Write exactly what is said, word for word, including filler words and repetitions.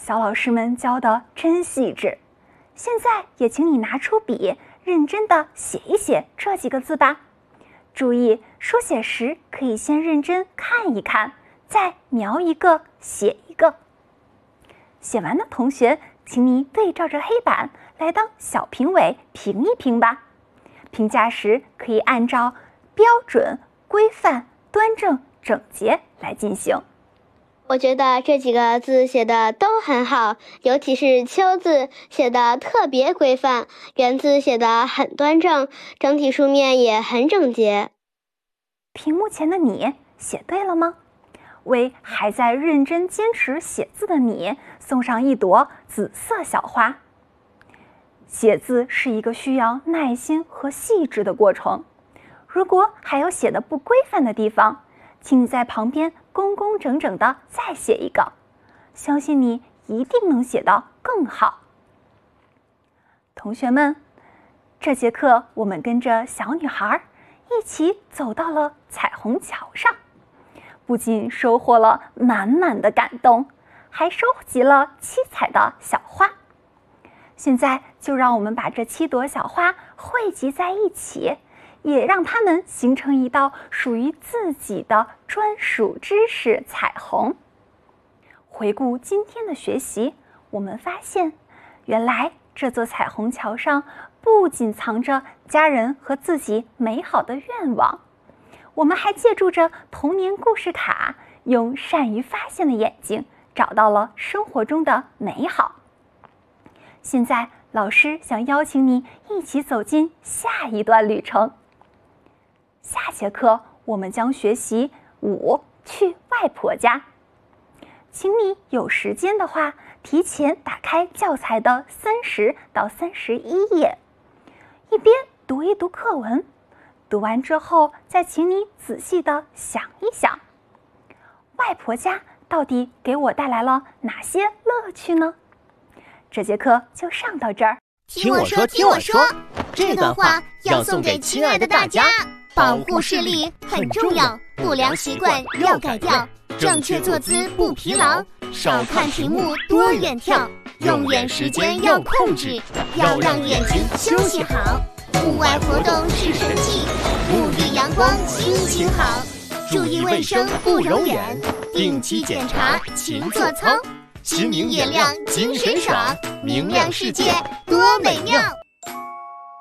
小老师们教的真细致，现在也请你拿出笔，认真地写一写这几个字吧。注意，书写时可以先认真看一看，再描一个，写一个。写完的同学，请你对照着黑板来当小评委评一评吧。评价时可以按照标准、规范、端正、整洁来进行。 我觉得这几个字写的都很好，尤其是秋字写的特别规范，元字写的很端正，整体书面也很整洁。 屏幕前的你写对了吗？为还在认真坚持写字的你送上一朵紫色小花。写字是一个需要耐心和细致的过程，如果还有写的不规范的地方，请你在旁边工工整整的再写一个，相信你一定能写得更好。同学们，这节课我们跟着小女孩一起走到了彩虹桥上，不仅收获了满满的感动，还收集了七彩的小花。现在就让我们把这七朵小花汇集在一起，也让它们形成一道属于自己的专属知识彩虹。回顾今天的学习，我们发现，原来这座彩虹桥上不仅藏着家人和自己美好的愿望，我们还借助着童年故事卡，用善于发现的眼睛找到了生活中的美好。现在，老师想邀请你一起走进下一段旅程。下节课我们将学习五去外婆家。请你有时间的话，提前打开教材的三十到三十一页，一边读一读课文，读完之后再请你仔细的想一想，外婆家到底给我带来了哪些乐趣呢？这节课就上到这儿。 听我说，听我说，这段话要送给亲爱的大家。保护视力很重要，不良习惯要改掉，正确坐姿不疲劳，少看屏幕多远眺，用眼时间要控制，要让眼睛休息好。户外活动是神器，沐浴阳光心情好，注意卫生不揉眼，定期检查勤做操，心明眼亮精神爽，明亮世界多美妙。